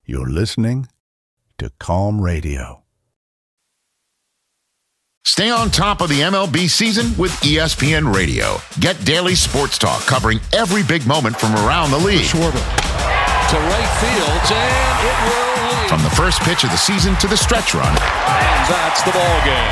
You're listening to Calm Radio. Stay on top of the MLB season with ESPN Radio. Get daily sports talk covering every big moment from around the league. Schwarber to right field, and it will lead. From the first pitch of the season to the stretch run. And that's the ball game.